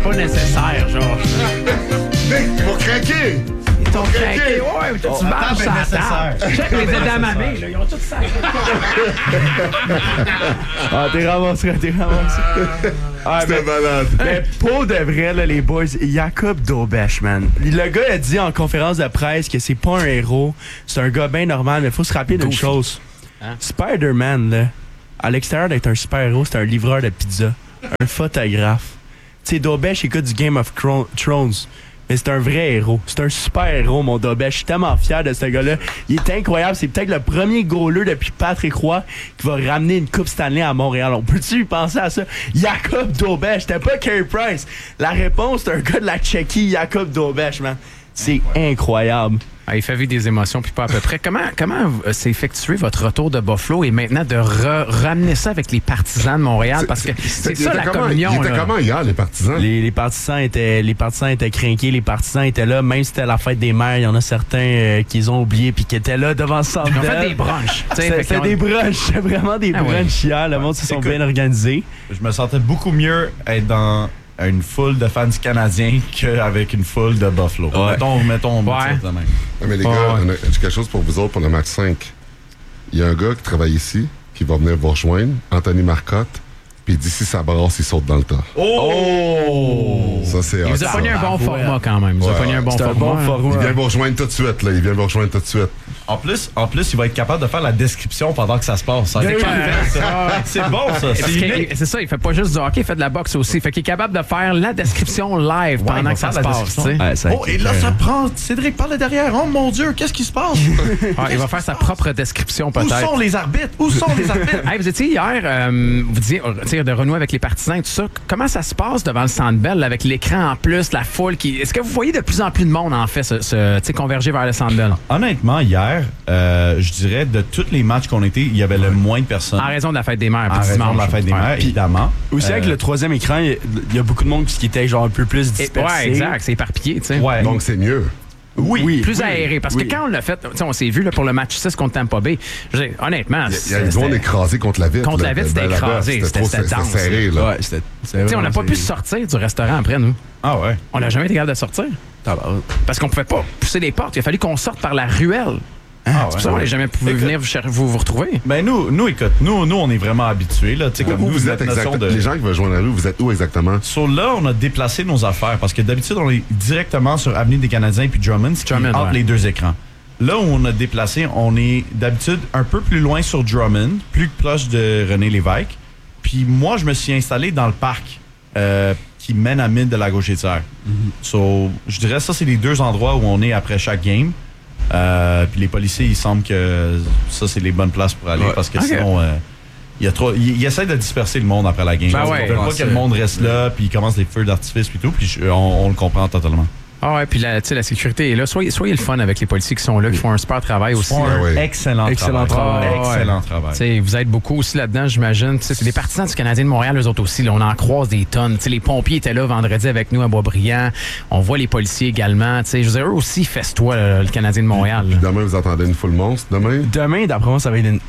pas nécessaire, genre. Nick, ils vont craquer! Ils t'ont craqué. Ouais, mais tu marches sur la nécessaire. table. Check les edamamés, là. Ils ont tout ça. Ah, t'es ramassé. Ah, C'était malade. mais pour de vrai, là, les boys, Jacob Dobesch, man. Le gars a dit en conférence de presse que c'est pas un héros, c'est un gars bien normal, mais faut se rappeler d'une chose. Hein? Spider-Man, là, à l'extérieur d'être un super-héros, c'est un livreur de pizza, un photographe. Tu sais, Dobesch écoute du Game of Thrones. Mais c'est un vrai héros. C'est un super héros, mon Dobesch. Je suis tellement fier de ce gars-là. Il est incroyable. C'est peut-être le premier goaler depuis Patrick Roy qui va ramener une Coupe Stanley à Montréal. On peut-tu penser à ça? Jacob Dobesch. C'était pas Carey Price. La réponse, c'est un gars de la Tchéquie, Jacob Dobesch, man. C'est incroyable. Ah, il fait vivre des émotions, puis pas à peu près. Comment s'est effectué votre retour de Buffalo et maintenant de ramener ça avec les partisans de Montréal? Parce que c'est ça la communion. Ils étaient comment hier, les partisans? Les partisans étaient craqués, les partisans étaient là, même si c'était la fête des mères, il y en a certains qui ont oublié puis qui étaient là devant le centre. Ils ont fait des brunchs. C'était des brunchs, c'était vraiment des brunchs hier. Le monde se sont bien organisés. Je me sentais beaucoup mieux être dans une foule de fans canadiens qu'avec une foule de Buffalo. Ouais. Mettons ça de même. Ouais, mais les gars, j'ai quelque chose pour vous autres pour le match 5. Il y a un gars qui travaille ici, qui va venir vous rejoindre, Anthony Marcotte, puis d'ici ça brasse, il saute dans le tas. Oh! Ça, c'est Il vous a pogné un bon format quand même. Il vous a pogné un bon C'est un bon format. format. Il vient vous rejoindre tout de suite, là. Il vient vous rejoindre tout de suite. En plus, il va être capable de faire la description pendant que ça se passe. Ça, C'est clair. c'est bon, ça. Parce que c'est ça, il fait pas juste du hockey, il fait de la boxe aussi. Fait qu'il est capable de faire la description live il pendant va que ça se faire la passe. description. Tu sais. Ouais, ça a été Et là, clair. ça prend. Cédric parle derrière. Oh mon Dieu, qu'est-ce qui se passe? Il va faire sa propre description Où peut-être. sont les arbitres? Où sont les arbitres? Hey, vous étiez hier, vous disiez de renouer avec les partisans et tout ça. Comment ça se passe devant le Centre Bell avec l'écran en plus, la foule qui. Est-ce que vous voyez de plus en plus de monde en fait converger vers le Centre Bell? Honnêtement, hier, je dirais de tous les matchs qu'on était, il y avait le moins de personnes. En raison de la fête des mères, En puis raison dimanche. de la fête des Ouais. mères, évidemment. Aussi, avec le troisième écran, il y a beaucoup de monde qui était genre un peu plus dispersé. Ouais, exact, c'est éparpillé, tu sais. Ouais. Donc, c'est mieux. Oui. Plus aéré. Parce que quand on l'a fait, tu sais, on s'est vu là, pour le match 6 contre Tampa Bay. Je veux dire, honnêtement, Il y a du monde écrasé contre la vitre. Contre là. la vitre, c'était Là-bas, écrasé. C'était C'était dense. serré, là. Ouais, c'était Tu sais, on n'a pas pu sortir du restaurant après, nous. Ah ouais. On n'a jamais été capable de sortir. Parce qu'on pouvait pas pousser les portes. Il a fallu qu'on sorte par la ruelle. Ah C'est pour ça qu'on n'a jamais pu venir vous retrouver. Ben nous, écoute, nous, on est vraiment habitués, là. Tu sais, comme Où nous, vous êtes notre notion exactement? Les gens qui veulent joindre la rue, vous êtes où exactement? Sur là, on a déplacé nos affaires parce que d'habitude, on est directement sur Avenue des Canadiens puis Drummond, ce qui est entre les deux écrans. Là où on a déplacé, on est d'habitude un peu plus loin sur Drummond, plus proche de René Lévesque. Puis moi, je me suis installé dans le parc qui mène à Mine de la Gauchetière. So, je dirais ça, c'est les deux endroits où on est après chaque game. Puis les policiers, il semble que ça, c'est les bonnes places pour aller parce que sinon... il y a trop, il essaie de disperser le monde après la game. Ben ouais. Ils veulent pas que le monde reste là, puis ils commencent des feux d'artifice puis tout, puis on le comprend totalement. Ah ouais, puis la sécurité est là. Soyez le fun avec les policiers qui sont là, qui font un super travail aussi. Excellent Excellent travail. travail. Excellent travail. T'sais, vous êtes beaucoup aussi là-dedans, j'imagine. T'sais, c'est des partisans du Canadien de Montréal, eux autres aussi. Là, on en croise des tonnes. T'sais, les pompiers étaient là vendredi avec nous à Boisbriand. On voit les policiers également. T'sais, je veux dire, eux aussi festoient le Canadien de Montréal. Puis demain, vous entendez une foule monstre. Demain, d'après moi, ça va être une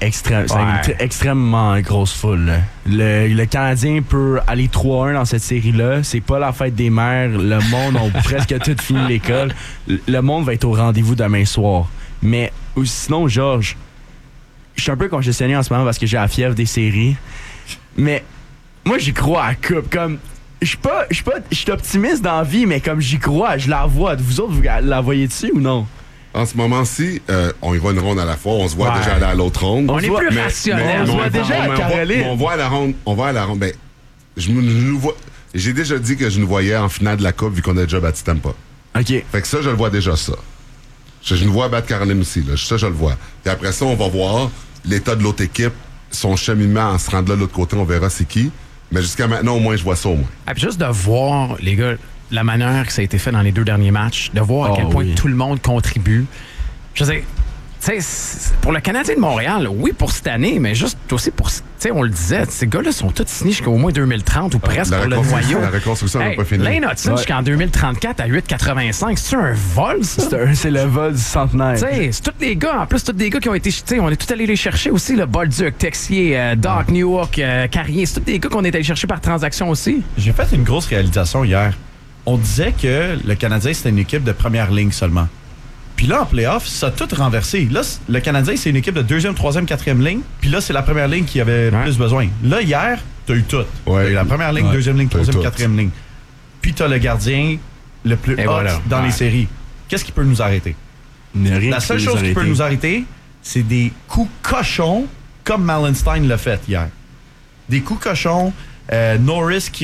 extrêmement grosse foule. Là. Le Canadien peut aller 3-1 dans cette série-là. C'est pas la fête des mères. Le monde a presque tout fini l'école. Le monde va être au rendez-vous demain soir. Mais sinon, Georges, je suis un peu congestionné en ce moment parce que j'ai la fièvre des séries. Mais moi, j'y crois à la coupe. Comme, je suis optimiste dans la vie, mais comme j'y crois, je la vois. Vous autres, vous la voyez dessus ou non? En ce moment-ci, on y va une ronde à la fois. On se voit déjà aller à l'autre ronde. On est plus rationnel. On se voit déjà à Caroline. On va à la ronde. Ben, je nous vois. J'ai déjà dit que je nous voyais en finale de la Coupe vu qu'on a déjà battu Tampa. OK. Fait que ça, je le vois déjà, ça. Je nous vois battre Caroline aussi, là. Ça, je le vois. Puis après ça, on va voir l'état de l'autre équipe, son cheminement en se rendant de l'autre côté, on verra c'est qui. Mais jusqu'à maintenant, au moins, je vois ça au moins. Ah, puis juste de voir, les gars, la manière que ça a été fait dans les 2 derniers matchs, de voir à quel point tout le monde contribue. Je veux dire, tu sais, pour le Canadien de Montréal, oui, pour cette année, mais juste aussi pour, tu sais, on le disait, ces gars-là sont tous signés jusqu'au moins 2030 ou presque pour le noyau. La reconstruction n'a pas fini. Lane Hudson jusqu'en 2034 à 8,85. C'est-tu un vol, ça? C'est le vol du centenaire. Tu sais, c'est tous les gars, en plus, tous des gars qui ont été, tu sais, on est tous allés les chercher aussi, le Bolduc, Texier, Doc, Newhook, Carrier, c'est tous des gars qu'on est allés chercher par transaction aussi. J'ai fait une grosse réalisation hier. on disait que le Canadien, c'était une équipe de première ligne seulement. Puis là, en playoff, ça a tout renversé. Là, le Canadien, c'est une équipe de deuxième, troisième, quatrième ligne. Puis là, c'est la première ligne qui avait plus besoin. Là, hier, t'as eu tout. T'as eu la première ligne, deuxième ligne, troisième, quatrième ligne. Puis t'as le gardien le plus hot dans les séries. Qu'est-ce qui peut nous arrêter? La seule chose qui peut nous arrêter, c'est des coups cochons comme Malenstein l'a fait hier. Des coups cochons. Norris qui